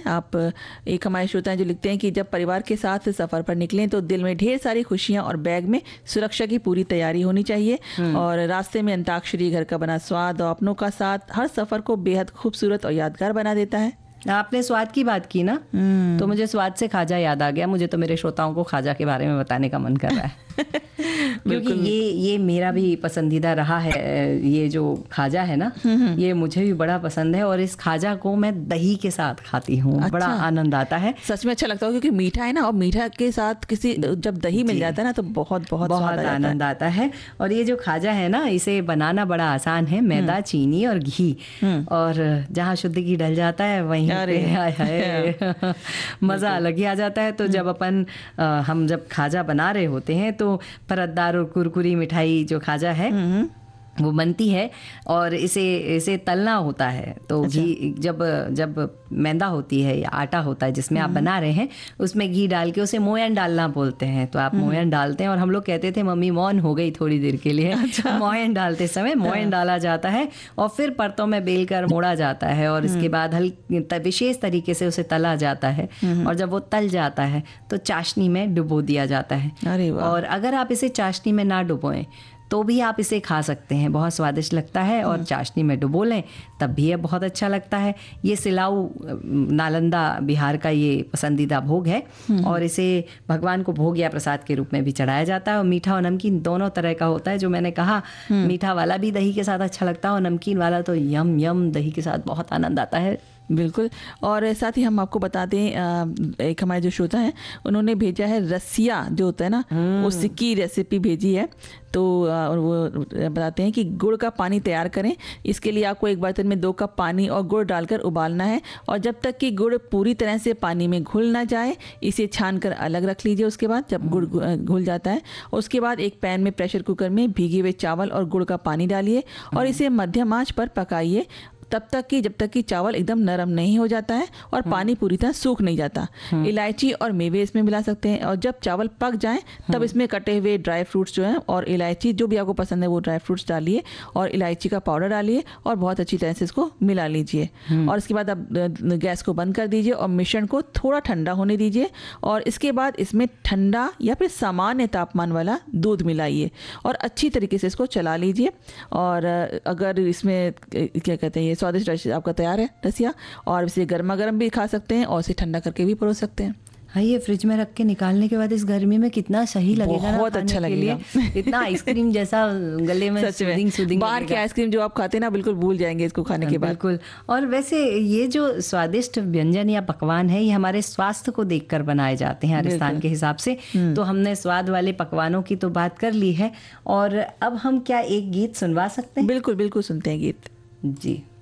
आप एक हमारे श्रोता हैं जो लिखते हैं कि जब परिवार के साथ सफ़र पर निकलें तो दिल में ढेर सारी खुशियां और बैग में सुरक्षा की पूरी तैयारी होनी चाहिए। और रास्ते में अंताक्षरी, घर का बना स्वाद और अपनों का साथ हर सफ़र को बेहद खूबसूरत और यादगार बना देता है। आपने स्वाद की बात की ना, तो मुझे स्वाद से खाजा याद आ गया। मुझे तो मेरे श्रोताओं को खाजा के बारे में बताने का मन कर रहा है क्योंकि ये मेरा भी पसंदीदा रहा है। ये जो खाजा है ना, ये मुझे भी बड़ा पसंद है और इस खाजा को मैं दही के साथ खाती हूँ। अच्छा। बड़ा आनंद आता है, सच में अच्छा लगता है क्योंकि मीठा है ना, और मीठा के साथ किसी जब दही मिल जाता है ना तो बहुत बहुत आनंद आता है। और ये जो खाजा है ना, इसे बनाना बड़ा आसान है। मैदा, चीनी और घी, और जहाँ शुद्ध घी डल जाता है वहीं मज़ा अलग ही आ जाता है। तो जब हम जब खाजा बना रहे होते हैं तो परतदार और कुरकुरी मिठाई जो खाजा है वो बनती है और इसे तलना होता है। तो घी जब मैदा होती है या आटा होता है जिसमें आप बना रहे हैं, उसमें घी डाल के उसे मोयन डालना बोलते हैं। तो आप मोयन डालते हैं और हम लोग कहते थे मम्मी मौन हो गई थोड़ी देर के लिए। अच्छा। मोयन डालते समय मोयन डाला जाता है और फिर परतों में बेलकर मोड़ा जाता है और इसके बाद विशेष तरीके से उसे तला जाता है। और जब वो तल जाता है तो चाशनी में डुबो दिया जाता है। अरे वाह। और अगर आप इसे चाशनी में ना डुबोएं तो भी आप इसे खा सकते हैं, बहुत स्वादिष्ट लगता है। और चाशनी में डुबो लें तब भी ये बहुत अच्छा लगता है। ये सिलाऊ नालंदा बिहार का ये पसंदीदा भोग है और इसे भगवान को भोग या प्रसाद के रूप में भी चढ़ाया जाता है। और मीठा और नमकीन दोनों तरह का होता है। जो मैंने कहा, मीठा वाला भी दही के साथ अच्छा लगता है और नमकीन वाला तो यम यम दही के साथ बहुत आनंद आता है। बिल्कुल। और साथ ही हम आपको बता दें, एक हमारे जो श्रोता हैं उन्होंने भेजा है रसिया जो होता है ना, उसकी रेसिपी भेजी है। तो वो बताते हैं कि गुड़ का पानी तैयार करें। इसके लिए आपको एक बर्तन में 2 कप पानी और गुड़ डालकर उबालना है और जब तक कि गुड़ पूरी तरह से पानी में घुल ना जाए इसे छान कर अलग रख लीजिए। उसके बाद जब गुड़ घुल जाता है उसके बाद एक पैन में प्रेशर कुकर में भीगे हुए चावल और गुड़ का पानी डालिए और इसे मध्यम आंच पर पकाइए जब तक कि चावल एकदम नरम नहीं हो जाता है और पानी पूरी तरह सूख नहीं जाता। इलायची और मेवे इसमें मिला सकते हैं और जब चावल पक जाएं तब इसमें कटे हुए ड्राई फ्रूट्स जो हैं और इलायची जो भी आपको पसंद है वो ड्राई फ्रूट्स डालिए और इलायची का पाउडर डालिए और बहुत अच्छी तरह से इसको मिला लीजिए। और इसके बाद आप गैस को बंद कर दीजिए और मिश्रण को थोड़ा ठंडा होने दीजिए और इसके बाद इसमें ठंडा या फिर सामान्य तापमान वाला दूध मिलाइए और अच्छी तरीके से इसको चला लीजिए। और अगर इसमें क्या कहते हैं, ये स्वादिष्ट आपका तैयार है रसिया। और इसे गर्मा गर्म भी खा सकते हैं और इसे ठंडा करके भी परोस सकते हैं। हाँ, ये फ्रिज में रख के निकालने के बाद इस गर्मी में कितना सही लगेगा ना, बहुत अच्छा लगेगा। इतना आइसक्रीम जैसा गले में सूदिंग बाहर के आइसक्रीम जो आप खाते हैं ना बिल्कुल भूल जाएंगे इसको खाने के बाद। बिल्कुल। और वैसे ये जो स्वादिष्ट व्यंजन या पकवान है ये हमारे स्वास्थ्य को देखकर बनाए जाते हैं राजस्थान के हिसाब से। तो हमने स्वाद वाले पकवानों की तो बात कर ली है और अब हम क्या एक गीत सुनवा सकते हैं? बिल्कुल बिल्कुल सुनते हैं गीत जी।